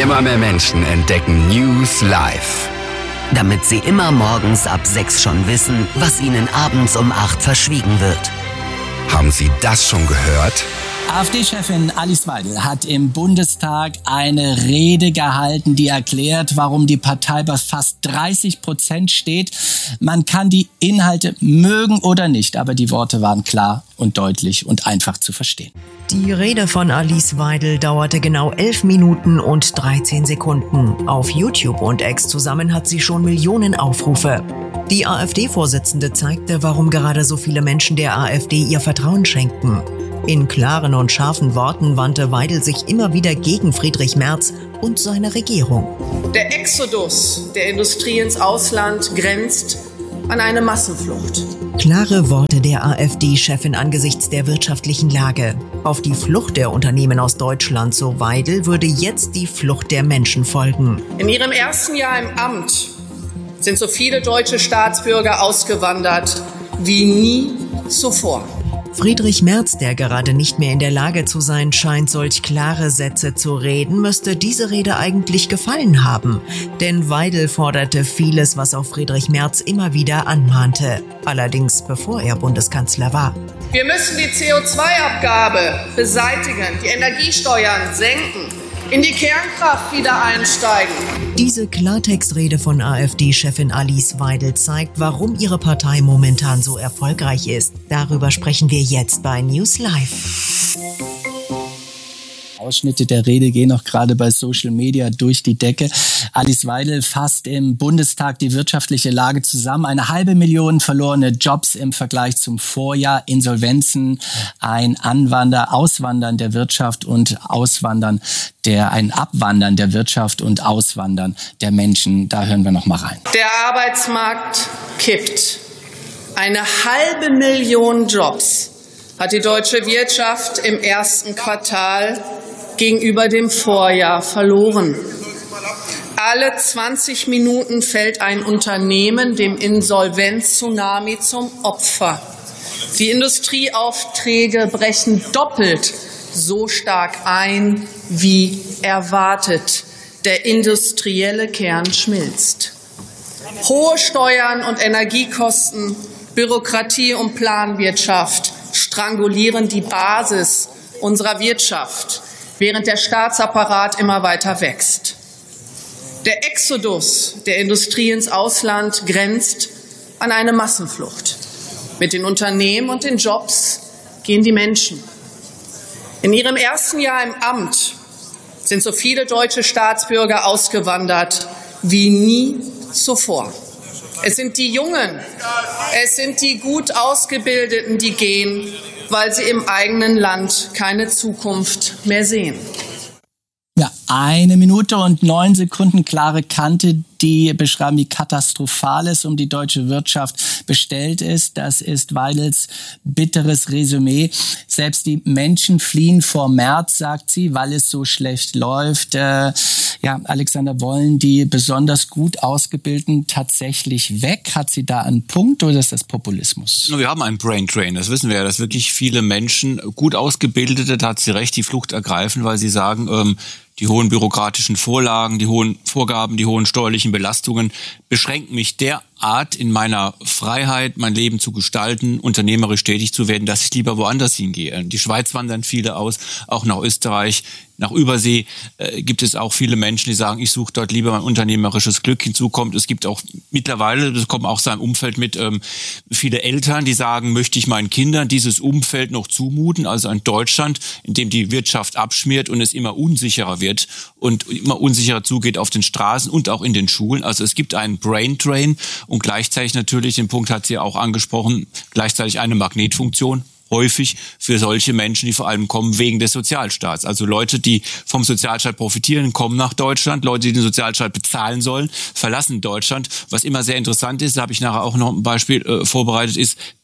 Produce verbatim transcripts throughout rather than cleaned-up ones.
Immer mehr Menschen entdecken News Live. Damit sie immer morgens ab sechs schon wissen, was ihnen abends um acht verschwiegen wird. Haben Sie das schon gehört? AfD-Chefin Alice Weidel hat im Bundestag eine Rede gehalten, die erklärt, warum die Partei bei fast dreißig Prozent steht. Man kann die Inhalte mögen oder nicht, aber die Worte waren klar und deutlich und einfach zu verstehen. Die Rede von Alice Weidel dauerte genau elf Minuten und dreizehn Sekunden. Auf YouTube und X zusammen hat sie schon Millionen Aufrufe. Die AfD-Vorsitzende zeigte, warum gerade so viele Menschen der AfD ihr Vertrauen schenken. In klaren und scharfen Worten wandte Weidel sich immer wieder gegen Friedrich Merz und seine Regierung. Der Exodus der Industrie ins Ausland grenzt an eine Massenflucht. Klare Worte der AfD-Chefin angesichts der wirtschaftlichen Lage. Auf die Flucht der Unternehmen aus Deutschland, so Weidel, würde jetzt die Flucht der Menschen folgen. In ihrem ersten Jahr im Amt sind so viele deutsche Staatsbürger ausgewandert wie nie zuvor. Friedrich Merz, der gerade nicht mehr in der Lage zu sein scheint, solch klare Sätze zu reden, müsste diese Rede eigentlich gefallen haben. Denn Weidel forderte vieles, was auch Friedrich Merz immer wieder anmahnte. Allerdings bevor er Bundeskanzler war. Wir müssen die C O zwei Abgabe beseitigen, die Energiesteuern senken, in die Kernkraft wieder einsteigen. Diese Klartextrede von AfD-Chefin Alice Weidel zeigt, warum ihre Partei momentan so erfolgreich ist. Darüber sprechen wir jetzt bei News Live. Ausschnitte der Rede gehen auch gerade bei Social Media durch die Decke. Alice Weidel fasst im Bundestag die wirtschaftliche Lage zusammen. Eine halbe Million verlorene Jobs im Vergleich zum Vorjahr, Insolvenzen, ein Anwandern, Auswandern der Wirtschaft und Auswandern der, ein Abwandern der Wirtschaft und Auswandern der Menschen. Da hören wir noch mal rein. Der Arbeitsmarkt kippt. Eine halbe Million Jobs hat die deutsche Wirtschaft im ersten Quartal gegenüber dem Vorjahr verloren. Alle zwanzig Minuten fällt ein Unternehmen dem Insolvenz-Tsunami zum Opfer. Die Industrieaufträge brechen doppelt so stark ein wie erwartet. Der industrielle Kern schmilzt. Hohe Steuern und Energiekosten, Bürokratie und Planwirtschaft strangulieren die Basis unserer Wirtschaft, während der Staatsapparat immer weiter wächst. Der Exodus der Industrie ins Ausland grenzt an eine Massenflucht. Mit den Unternehmen und den Jobs gehen die Menschen. In ihrem ersten Jahr im Amt sind so viele deutsche Staatsbürger ausgewandert wie nie zuvor. Es sind die Jungen, es sind die gut Ausgebildeten, die gehen, weil sie im eigenen Land keine Zukunft mehr sehen. Ja, eine Minute und neun Sekunden klare Kante, die beschreiben, wie katastrophal es um die deutsche Wirtschaft bestellt ist. Das ist Weidels bitteres Resümee. Selbst die Menschen fliehen vor Merz, sagt sie, weil es so schlecht läuft. Äh, ja, Alexander, wollen die besonders gut Ausgebildeten tatsächlich weg? Hat sie da einen Punkt oder ist das Populismus? Wir haben einen Brain Drain, das wissen wir ja, dass wirklich viele Menschen, gut Ausgebildete, da hat sie recht, die Flucht ergreifen, weil sie sagen, ähm, die hohen bürokratischen Vorlagen, die hohen Vorgaben, die hohen steuerlichen Belastungen beschränken mich derart in meiner Freiheit, mein Leben zu gestalten, unternehmerisch tätig zu werden, dass ich lieber woanders hingehe. In die Schweiz wandern viele aus, auch nach Österreich, nach Übersee äh, gibt es auch viele Menschen, die sagen, ich suche dort lieber mein unternehmerisches Glück. Hinzu kommt, es gibt auch mittlerweile, das kommt auch seinem Umfeld mit, ähm, viele Eltern, die sagen, möchte ich meinen Kindern dieses Umfeld noch zumuten, also ein Deutschland, in dem die Wirtschaft abschmiert und es immer unsicherer wird und immer unsicherer zugeht auf den Straßen und auch in den Schulen. Also es gibt einen Brain Drain und gleichzeitig natürlich, den Punkt hat sie auch angesprochen, gleichzeitig eine Magnetfunktion. Häufig für solche Menschen, die vor allem kommen wegen des Sozialstaats. Also Leute, die vom Sozialstaat profitieren, kommen nach Deutschland. Leute, die den Sozialstaat bezahlen sollen, verlassen Deutschland. Was immer sehr interessant ist, da habe ich nachher auch noch ein Beispiel äh, vorbereitet, ist,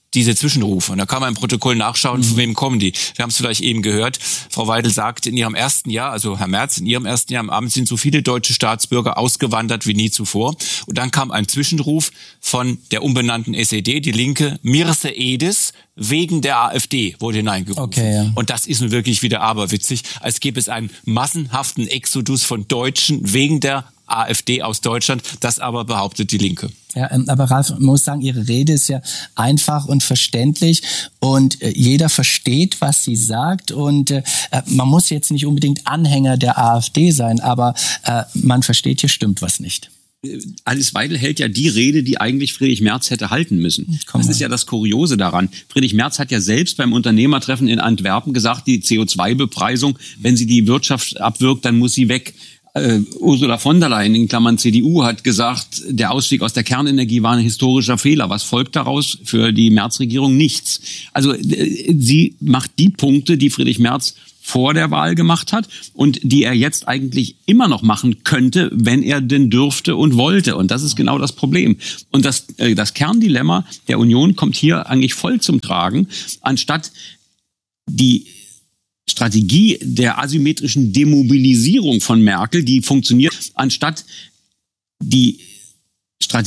diese Zwischenrufe. Und da kann man im Protokoll nachschauen, von wem kommen die. Wir haben es vielleicht eben gehört. Frau Weidel sagt, in ihrem ersten Jahr, also Herr Merz, in ihrem ersten Jahr am Abend sind so viele deutsche Staatsbürger ausgewandert wie nie zuvor. Und dann kam ein Zwischenruf von der umbenannten S E D, die Linke, Mirce Edis, wegen der AfD wurde hineingerufen. Okay, ja. Und das ist nun wirklich wieder aberwitzig, als gäbe es einen massenhaften Exodus von Deutschen wegen der AfD aus Deutschland. Das aber behauptet die Linke. Ja, aber Ralf, man muss sagen, Ihre Rede ist ja einfach und verständlich und äh, jeder versteht, was sie sagt und äh, man muss jetzt nicht unbedingt Anhänger der AfD sein, aber äh, man versteht, hier stimmt was nicht. Alice Weidel hält ja die Rede, die eigentlich Friedrich Merz hätte halten müssen. Komm das mal. ist ja das Kuriose daran. Friedrich Merz hat ja selbst beim Unternehmertreffen in Antwerpen gesagt, die C O zwei Bepreisung, wenn sie die Wirtschaft abwirkt, dann muss sie weg. Uh, Ursula von der Leyen, in Klammern C D U, hat gesagt, der Ausstieg aus der Kernenergie war ein historischer Fehler. Was folgt daraus? Für die Merz-Regierung nichts. Also äh, sie macht die Punkte, die Friedrich Merz vor der Wahl gemacht hat und die er jetzt eigentlich immer noch machen könnte, wenn er denn dürfte und wollte. Und das ist genau das Problem. Und das, äh, das Kerndilemma der Union kommt hier eigentlich voll zum Tragen, anstatt die Strategie der asymmetrischen Demobilisierung von Merkel, die funktioniert, anstatt die